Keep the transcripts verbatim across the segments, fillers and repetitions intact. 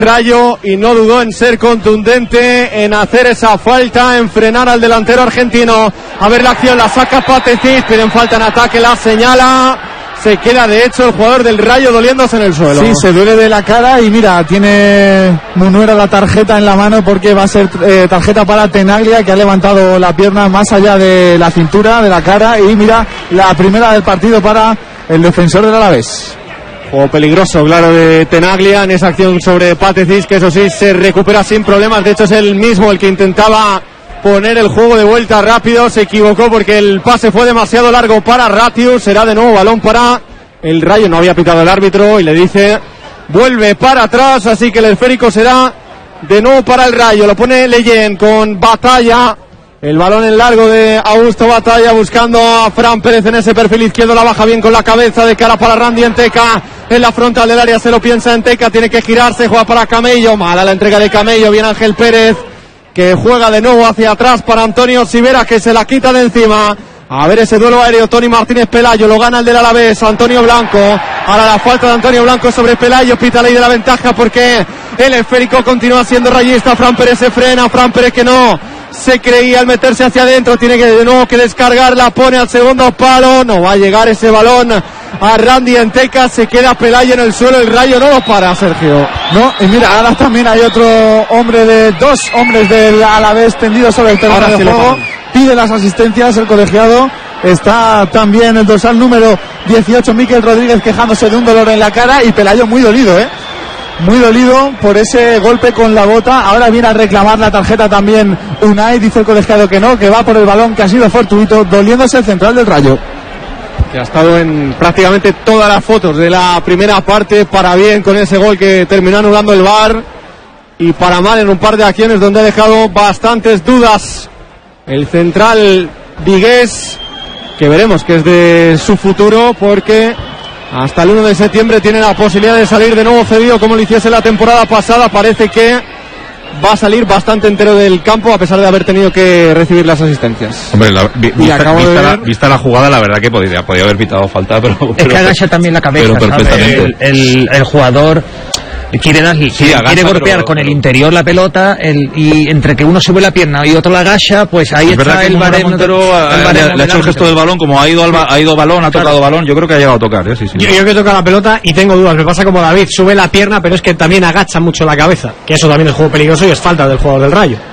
Rayo y no dudó en ser contundente, en hacer esa falta, en frenar al delantero argentino. A ver la acción, la saca Patecic, piden falta en ataque, la señala. Se queda de hecho el jugador del Rayo doliéndose en el suelo. Sí, se duele de la cara y mira, tiene Munuera la tarjeta en la mano porque va a ser eh, tarjeta para Tenaglia, que ha levantado la pierna más allá de la cintura, de la cara, y mira, la primera del partido para el defensor del Alavés. Juego peligroso, claro, de Tenaglia en esa acción sobre Patecic, que eso sí, se recupera sin problemas. De hecho es el mismo el que intentaba poner el juego de vuelta rápido, se equivocó porque el pase fue demasiado largo para Ratius. Será de nuevo balón para el Rayo, no había pitado el árbitro y le dice vuelve para atrás, así que el esférico será de nuevo para el Rayo. Lo pone Leyen con Batalla, el balón en largo de Augusto Batalla buscando a Fran Pérez en ese perfil izquierdo, la baja bien con la cabeza de cara para Randy Enteca. En la frontal del área se lo piensa Enteca, tiene que girarse, juega para Camello, mala la entrega de Camello, bien Ángel Pérez, que juega de nuevo hacia atrás para Antonio Sivera, que se la quita de encima. A ver ese duelo aéreo, Tony Martínez Pelayo, lo gana el del Alavés, Antonio Blanco. Ahora la falta de Antonio Blanco sobre Pelayo, pita ley de la ventaja porque el esférico continúa siendo rayista. Fran Pérez se frena, Fran Pérez que no se creía al meterse hacia adentro, tiene que de nuevo que descargarla, pone al segundo palo, no va a llegar ese balón a Randy Enteca, se queda Pelayo en el suelo, el Rayo no lo para, Sergio. No, y mira, ahora también hay otro hombre de, dos hombres del Alavés tendidos sobre el terreno de juego, pide las asistencias, el colegiado, está también el dorsal número dieciocho, Miquel Rodríguez, quejándose de un dolor en la cara, y Pelayo muy dolido, eh. Muy dolido por ese golpe con la bota. Ahora viene a reclamar la tarjeta también Unai, dice el colegiado que no, que va por el balón, que ha sido fortuito, doliéndose el central del Rayo, que ha estado en prácticamente todas las fotos de la primera parte, para bien con ese gol que terminó anulando el V A R, y para mal en un par de acciones donde ha dejado bastantes dudas el central vigués, que veremos que es de su futuro, porque hasta el uno de septiembre tiene la posibilidad de salir de nuevo cedido como lo hiciese la temporada pasada. Parece que va a salir bastante entero del campo a pesar de haber tenido que recibir las asistencias. Hombre, la, vi, vista, vista, ver... la, vista la jugada, la verdad que podía, podía haber pitado falta, pero... Es que agacha también la cabeza, pero perfectamente. El, el, el jugador quiere, dar, sí, quiere, agacha, quiere golpear pero... con el interior la pelota, el, y entre que uno sube la pierna y otro la agacha, pues ahí es está el baremo. Montero le, le ha hecho el gesto del balón, como ha ido, al, ha ido balón, ha tocado claro. balón, yo creo que ha llegado a tocar, ¿eh? Sí, sí. Yo, yo que toca la pelota y tengo dudas, me pasa como David, sube la pierna, pero es que también agacha mucho la cabeza, que eso también es juego peligroso y es falta del jugador del Rayo.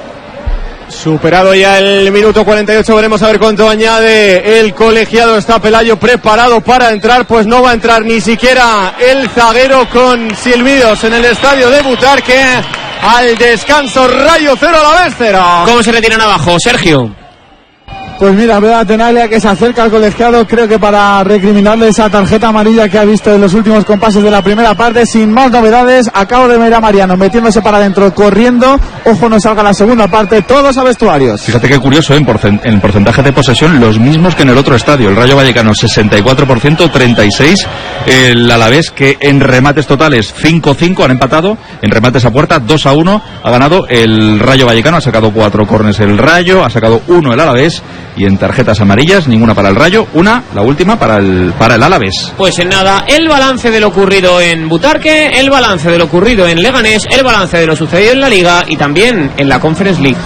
Superado ya el minuto cuarenta y ocho, veremos a ver cuánto añade el colegiado. Está Pelayo preparado para entrar, pues no va a entrar ni siquiera el zaguero con silbidos en el estadio de Butarque. Al descanso, Rayo cero, Alavés cero. ¿Cómo se retiran abajo, Sergio? Pues mira, veo a Tenaglia que se acerca al colegiado, creo que para recriminarle esa tarjeta amarilla que ha visto en los últimos compases de la primera parte. Sin más novedades, acabo de ver a Mariano metiéndose para adentro, corriendo. Ojo, no salga la segunda parte, todos a vestuarios. Fíjate qué curioso, ¿eh? en, porcent- en porcentaje de posesión, los mismos que en el otro estadio. El Rayo Vallecano sesenta y cuatro por ciento, treinta y seis por ciento. El Alavés, que en remates totales cinco cinco, han empatado. En remates a puerta dos a uno, ha ganado el Rayo Vallecano. Ha sacado cuatro córneres el Rayo, ha sacado uno el Alavés. Y en tarjetas amarillas, ninguna para el Rayo, una, la última, para el para el Alavés. Pues en nada, el balance de lo ocurrido en Butarque, el balance de lo ocurrido en Leganés, el balance de lo sucedido en la Liga y también en la Conference League.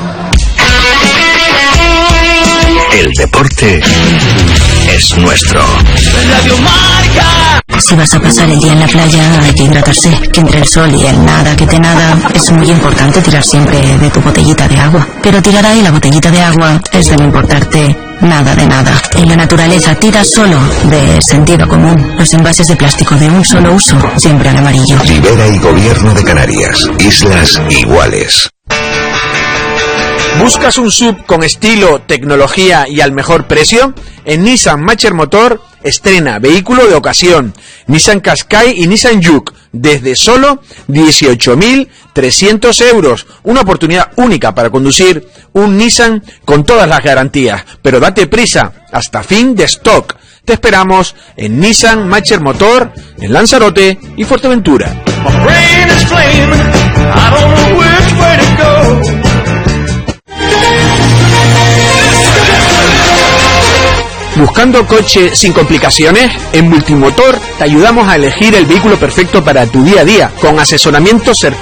El deporte es nuestro. Radio Marca. Si vas a pasar el día en la playa, hay que hidratarse. Que entre el sol y el nada que te nada, es muy importante tirar siempre de tu botellita de agua. Pero tirar ahí la botellita de agua es de no importarte nada de nada. En la naturaleza tira solo de sentido común. Los envases de plástico de un solo uso, siempre al amarillo. Ribera y Gobierno de Canarias. Islas iguales. ¿Buscas un S U V con estilo, tecnología y al mejor precio? En Nissan Matcher Motor estrena vehículo de ocasión, Nissan Qashqai y Nissan Juke, desde solo dieciocho mil trescientos euros. Una oportunidad única para conducir un Nissan con todas las garantías. Pero date prisa, hasta fin de stock. Te esperamos en Nissan Matcher Motor, en Lanzarote y Fuerteventura. ¿Buscando coche sin complicaciones? En Multimotor te ayudamos a elegir el vehículo perfecto para tu día a día, con asesoramiento certero